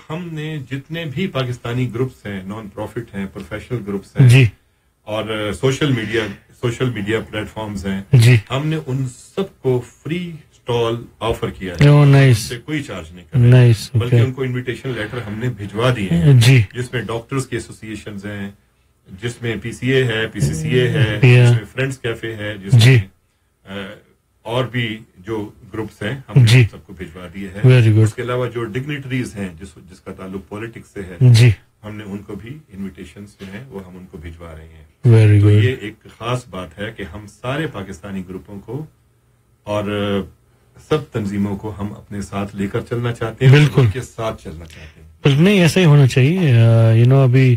ہم نے جتنے بھی پاکستانی گروپس ہیں, نان پروفٹ ہیں, پروفیشنل گروپس ہیں, جی, اور سوشل میڈیا پلیٹ فارمز ہیں, جی, ہم نے ان سب کو فری اسٹال آفر کیا ہے. نائس, سے کوئی چارج نہیں کر رہے, نائس, بلکہ ان کو انویٹیشن لیٹر ہم نے بھجوا دیے ہیں, جی, جس میں ڈاکٹرز کی ایسوسیشنز ہیں, جس میں پی سی اے ہے, پی سی سی اے ہے, جس میں فرینڈس کیفے ہے, جس میں اور بھی جو گروپس ہیں ہم نے سب کو بھجوا دیے ہیں. اس کے علاوہ جو ڈگنیٹریز ہیں جس کا تعلق پالیٹکس سے ہے, جی, ہم نے ان کو بھی انویٹیشنز جو ہیں وہ ہم ان کو بھجوا رہے ہیں. ویری تو گڈ. یہ ایک خاص بات ہے کہ ہم سارے پاکستانی گروپوں کو اور سب تنظیموں کو ہم اپنے ساتھ لے کر چلنا چاہتے ہیں, بالکل ان کے ساتھ چلنا چاہتے ہیں. بالکل, نہیں ایسا ہی ہونا چاہیے. ابھی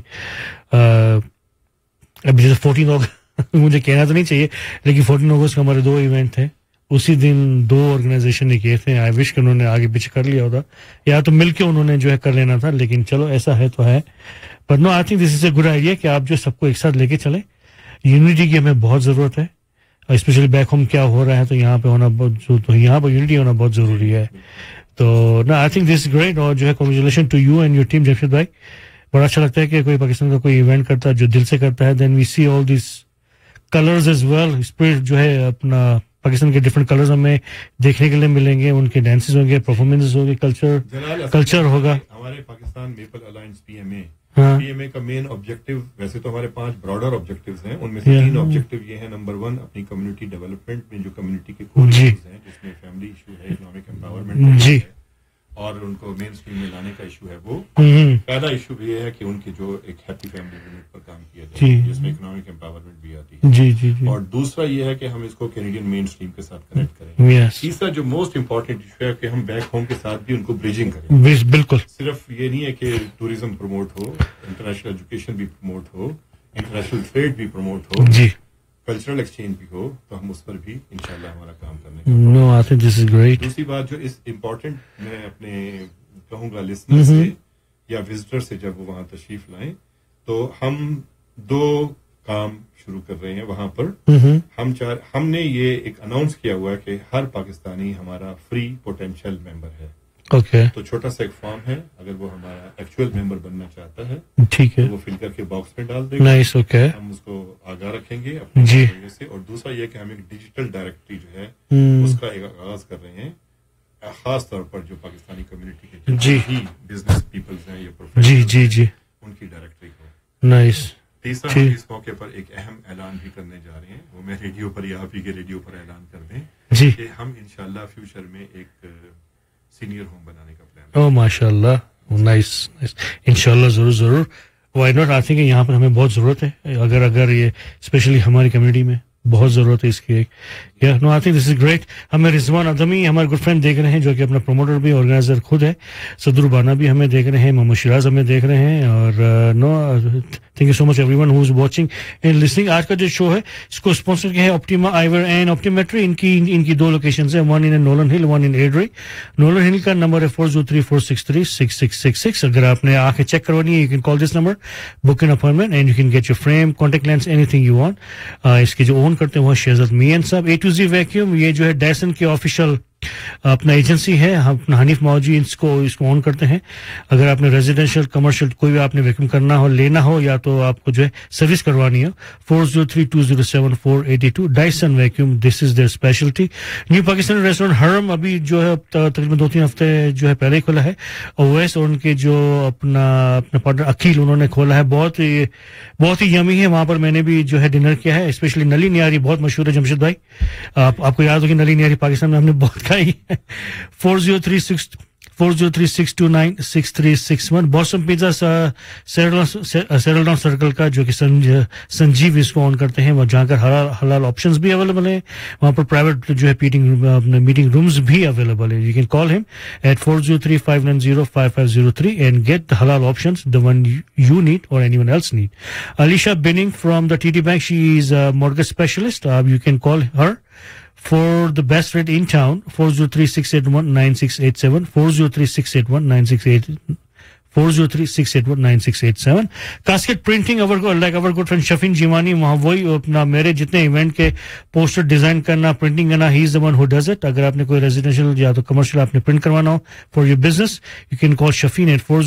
جیسے 14 اگست مجھے کہنا تو نہیں چاہیے, لیکن 14 اگست کو ہمارے 2 ایونٹ تھے. اسی دن 2 آرگنائزیشن نے کیے تھے. آئی وش کہ انہوں نے آگے پیچھے کر لیا ہوتا, یا تو مل کے انہوں نے جو ہے کر لینا تھا, لیکن چلو ایسا ہے تو ہے. پر نو, I think this is a good idea کہ آپ جو سب کو ایک ساتھ لے کے چلیں. یونٹی کی ہمیں بہت ضرورت ہے, اسپیشلی بیک ہوم کیا ہو رہا ہے, تو یہاں پہ ہونا تو یہاں پہ یونٹی ہونا بہت ضروری ہے. تو نا I think this is great. اور جو ہے congratulation to you and your team Jamshed بھائی. بڑا اچھا لگتا ہے کہ کوئی پاکستان کا کوئی ایونٹ کرتا ہے جو دل سے کرتا ہے. دین وی سی آل دیس کلرز ایز ویل. اسپرٹ جو ہے اپنا پاکستان کے ڈفرنٹ کلرز ہمیں دیکھنے کے لیے ملیں گے. ان کے ڈانسز ہوں گے, پرفارمنس ہوگی, کلچر ہوگا. ہمارے Pakistan maple alliance P M اے کا مین آبجیکٹو, ویسے تو ہمارے 5 براڈر آبجیکٹیوز ہیں, ان میں سے 3 آبجیکٹو یہ ہیں. نمبر 1 اپنی کمیونٹی ڈیولپمنٹ میں جو کمیونٹی کے کور ایشوز ہیں, جس میں فیملی ایشو ہے, اکنامک امپاورمنٹ ہے, اور ان کو مین اسٹریم میں لانے کا ایشو ہے. وہ پہلا ایشو بھی یہ ہے کہ ان کی جو ایک ہیپی فیملی یونٹ پر کام کیا جائے, جس میں اکنامک امپاورمنٹ بھی آتی ہے. جی جی جی. اور دوسرا یہ ہے کہ ہم اس کو کینیڈین مین اسٹریم کے ساتھ کنیکٹ کریں. تیسرا جو موسٹ امپورٹنٹ ایشو ہے کہ ہم بیک ہوم کے ساتھ بھی ان کو بریجنگ کریں. بالکل, صرف یہ نہیں ہے کہ ٹوریزم پروموٹ ہو, انٹرنیشنل ایجوکیشن بھی پروموٹ ہو, انٹرنیشنل ٹریڈ بھی پروموٹ ہو, جی, کلچرل ایکسچینج بھی ہو, تو ہم اس پر بھی انشاءاللہ ہمارا کام کرنے کا. نو, I think this is great. دوسری بات جو اس امپورٹنٹ میں اپنے کہوں گا لسنر سے یا وزٹر سے, جب وہ وہاں تشریف لائیں تو ہم 2 کام شروع کر رہے ہیں وہاں پر. ہم نے یہ ایک اناؤنس کیا ہوا ہے کہ ہر پاکستانی ہمارا فری پوٹینشیل ممبر ہے. اوکے, تو چھوٹا سا ایک فارم ہے, اگر وہ ہمارا ایکچوئل ممبر بننا چاہتا ہے, ٹھیک ہے, وہ فل کر کے باکس میں ڈال دے گا. نائس, اوکے, ہم اس کو آگاہ رکھیں گے اپنے ذریعے سے. اور دوسرا یہ کہ ہم ایک ڈیجیٹل ڈائریکٹری جو ہے اس کا ایک آغاز کر رہے ہیں, خاص طور پر جو پاکستانی کمیونٹی کے جی بزنس پیپلز ہیں یا جی جی جی, ان کی ڈائریکٹری کو. نائس. تیسرا ہم اس موقع پر ایک اہم اعلان بھی کرنے جا رہے ہیں, وہ میں ریڈیو پر یا آپ ہی کے ریڈیو پر اعلان کر دیں جی, کہ ہم انشاءاللہ فیوچر میں ایک سینئر ہوم بنانے کا پلان. اوہ ماشاء اللہ, نائس نائس, انشاءاللہ ضرور ضرور. وائی ناٹ, آئی تھنک یہاں پر ہمیں بہت ضرورت ہے, اگر یہ اسپیشلی ہماری کمیونٹی میں بہت ضرورت ہے اس کی. ایک نو, I think this is great. ہمیں رضوان ادمی ہمارے گڈ فرینڈ دیکھ رہے ہیں, جو کہ اپنا پروموٹر بھی آرگنائزر خود ہے. صدر بانا بھی ہمیں دیکھ رہے ہیں, محمد شیراز ہمیں دیکھ رہے ہیں. اور نو, thank you so much every one who is watching and listening. آج کا جو شو ہے اس کو اسپانسر کیا ہے آپٹیما آئیور اینڈ آپٹیمیٹری. ان کی 2 لوکیشنز ہیں, 1 ان نولن ہل, 1 ان ایڈری. نولن ہل کا نمبر ہے 4034636666. اگر آپ نے آنکھیں چیک کروانی ہے, you can call this number, book in appointment and you can get your frame, contact lens, any thing you want. اس کے جو اون کرتے ہیں وہ شہزاد میاں صاحب. A to Z ویکیوم, یہ جو ہے ڈائسن کے آفیشیل اپنا ایجنسی ہے. اپنا حنیف ماوجی اس کو آن کرتے ہیں. اگر آپ نے ریزیڈینشیل کمرشل کوئی بھی آپ نے ویکیوم کرنا ہو, لینا ہو, یا تو آپ کو جو ہے سروس کروانی ہو, 4032074482 Dyson vacuum, this is there speciality. New Pakistan restaurant حرم ابھی جو ہے تقریباً 2-3 ہفتے جو ہے پہلے ہی کھلا ہے. اویس اور ان کے جو اپنا پارٹنر عقیل, انہوں نے کھولا ہے. بہت ہی یمی ہے. وہاں پر میں نے بھی جو ہے ڈنر کیا ہے. اسپیشلی نلی نیاری بہت مشہور ہے جمشید بھائی, آپ کو یاد ہوگی نلی نیاری پاکستان میں ہم نے بہت کھائی ہے. 4036296361. بوسم پیزا سیرل ڈاؤن سرکل کا, جو کہ سنجیو اس کو آن کرتے ہیں, وہ جہاں کر حلال آپشنز بھی اویلیبل ہیں. وہاں پر پرائیویٹ جو ہے میٹنگ رومز بھی اویلیبل ہیں. یو کین کال ہم at 4035905503 and get the halal options, the one you need or anyone else need. Alicia Binning from the TD Bank, she is a mortgage specialist. You can call her for the best rate in town, 403-681-9687, 403-681-9687. Casket printing, like our good friend Shafin Jimani, وہاں وہی اپنا میرے جتنے event کے poster design کرنا, printing کرنا, he is the one who does it. اگر آپ نے کوئی ریزیڈینشیل یا تو کمرشل آپ نے پرنٹ کروانا ہو for your business, you can call Shafin at 40